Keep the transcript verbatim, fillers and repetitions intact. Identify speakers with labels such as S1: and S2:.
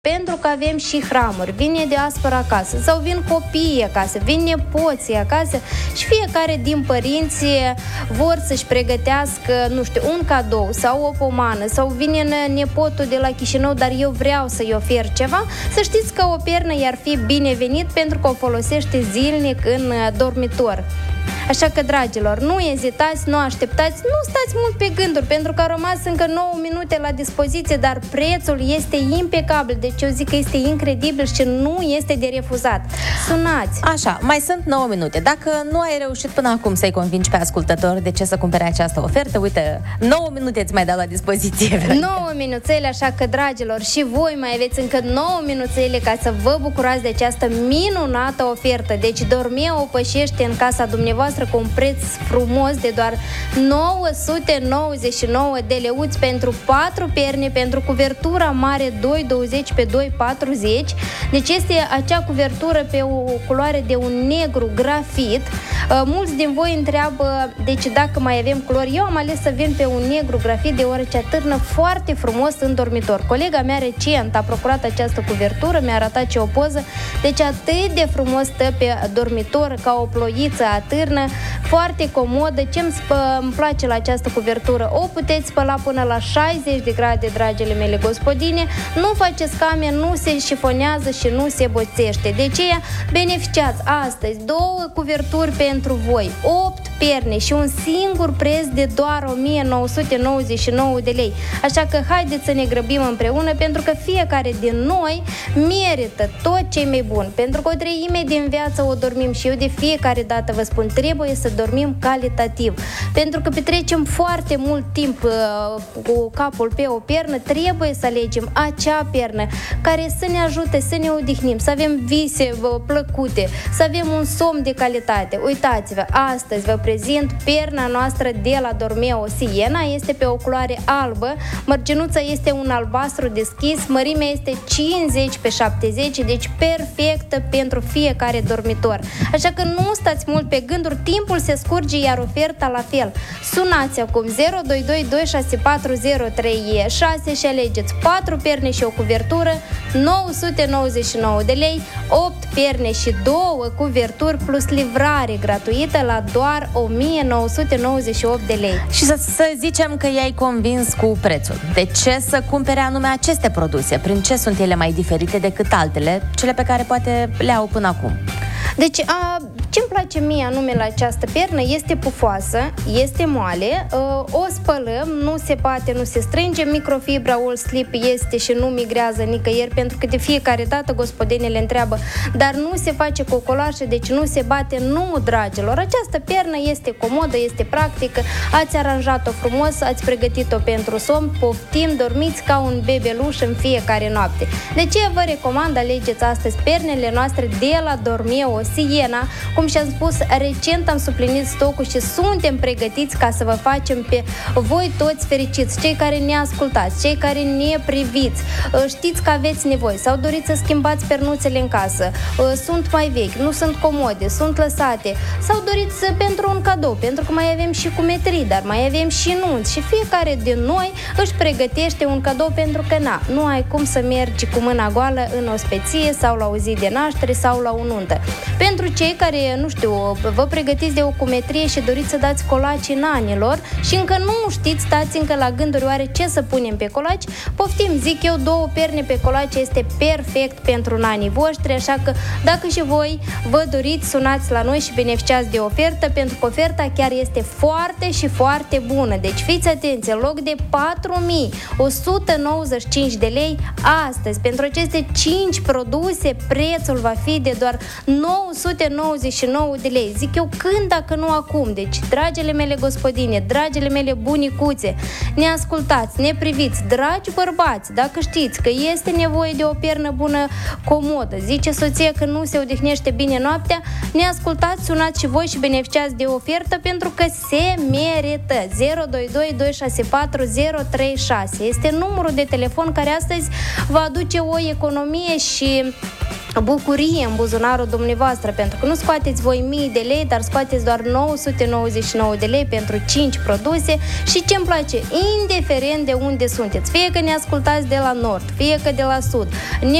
S1: Pentru că avem și hramuri, vine diaspora acasă sau vin copiii acasă, vin nepoții acasă și fiecare din părinți vor să-și pregătească, nu știu, un cadou sau o pomană sau vine nepotul de la Chișinău, dar eu vreau să-i ofer ceva, să știți că o pernă i-ar fi binevenit pentru că o folosește zilnic în dormitor. Așa că, dragilor, nu ezitați, nu așteptați, nu stați mult pe gânduri, pentru că au rămas încă nouă minute la dispoziție, dar prețul este impecabil, deci eu zic că este incredibil și nu este de refuzat. Sunați!
S2: Așa, mai sunt nouă minute. Dacă nu ai reușit până acum să-i convingi pe ascultători de ce să cumpere această ofertă, uite, nouă minute îți mai dau la dispoziție.
S1: nouă minuțele, așa că, dragilor, și voi mai aveți încă nouă minuțele ca să vă bucurați de această minunată ofertă. Deci, Dormeo o pășește în casa dumneavoastră cu un preț frumos de doar nouă sute nouăzeci și nouă de leuți pentru patru perne, pentru cuvertura mare doi douăzeci pe doi patruzeci. Deci este acea cuvertură pe o culoare de un negru grafit. Mulți din voi întreabă, deci dacă mai avem culori. Eu am ales să vin pe un negru grafit deoarece atârnă foarte frumos în dormitor. Colega mea recent a procurat această cuvertură, mi-a arătat și o poză. Deci atât de frumos stă pe dormitor, ca o ploiță atârnă, foarte comodă. Ce-mi îmi place la această cuvertură? O puteți spăla până la șaizeci de grade, dragile mele gospodine. Nu face scame, nu se șifonează și nu se boțește. De aceea beneficiați astăzi două cuverturi pentru voi, opt perne și un singur preț de doar o mie nouă sute nouăzeci și nouă de lei. Așa că haideți să ne grăbim împreună, pentru că fiecare din noi merită tot ce e mai bun. Pentru că o treime din viață o dormim și eu de fiecare dată vă spun, trebuie să dormim calitativ. Pentru că petrecem foarte mult timp uh, cu capul pe o pernă, trebuie să alegem acea pernă care să ne ajute să ne odihnim, să avem vise uh, plăcute, să avem un somn de calitate. Uitați-vă, astăzi vă prezint perna noastră de la Dormeo Siena. Este pe o culoare albă, mărgenuța este un albastru deschis, mărimea este cincizeci pe șaptezeci, deci perfectă pentru fiecare dormitor. Așa că nu stați mult pe gânduri, timpul se scurge, iar oferta la fel. Sunați acum zero doi doi doi șase patru zero trei șase și alegeți patru perne și o cuvertură, nouă sute nouăzeci și nouă de lei, opt perne și două cuverturi plus livrare gratuită la doar o mie nouă sute nouăzeci și opt de lei.
S2: Și să, să zicem că i-ai convins cu prețul. De ce să cumpere anume aceste produse? Prin ce sunt ele mai diferite decât altele, cele pe care poate le au până acum?
S1: Deci, a, ce-mi place mie anume la această pernă, este pufoasă, este moale, a, o spălăm, nu se bate, nu se strânge, microfibra All Sleep este și nu migrează nicăieri, pentru că de fiecare dată gospodinele întreabă, dar nu se face cocolașă, deci nu se bate. Nu, dragilor, această pernă este comodă, este practică, ați aranjat-o frumos, ați pregătit-o pentru somn, poftim, dormiți ca un bebeluș în fiecare noapte. De ce vă recomand, alegeți astăzi pernele noastre de la Dormeo Siena. Cum și-am spus, recent am suplinit stocul și suntem pregătiți ca să vă facem pe voi toți fericiți, cei care ne ascultați, cei care ne priviți, știți că aveți nevoie sau doriți să schimbați pernuțele în casă, sunt mai vechi, nu sunt comode, sunt lăsate, sau doriți pentru un cadou, pentru că mai avem și cumetrii, dar mai avem și nunți și fiecare din noi își pregătește un cadou, pentru că na, nu ai cum să mergi cu mâna goală în ospeție sau la o zi de naștere sau la o nuntă. Pentru cei care, nu știu, vă pregătiți de o cumetrie și doriți să dați colaci în anilor și încă nu știți, stați încă la gânduri, oare ce să punem pe colaci, poftim, zic eu, două perne pe colaci este perfect pentru anii voștri, așa că dacă și voi vă doriți, sunați la noi și beneficiați de ofertă, pentru că oferta chiar este foarte și foarte bună. Deci fiți atenți, în loc de patru mii o sută nouăzeci și cinci de lei, astăzi, pentru aceste cinci produse, prețul va fi de doar nouă sute nouăzeci și nouă de lei. Zic eu, când dacă nu acum? Deci, dragile mele gospodine, dragile mele bunicuțe, ne ascultați, ne priviți, dragi bărbați, dacă știți că este nevoie de o pernă bună, comodă, zice soția că nu se odihnește bine noaptea, ne ascultați, sunați și voi și beneficiați de ofertă, pentru că se merită. Zero doi doi doi șase patru zero trei șase este numărul de telefon care astăzi va aduce o economie și bucurie în buzunarul dumneavoastră, pentru că nu scoateți voi mii de lei, dar scoateți doar nouă sute nouăzeci și nouă de lei pentru cinci produse. Și ce-mi place, indiferent de unde sunteți, fie că ne ascultați de la nord, fie că de la sud, ne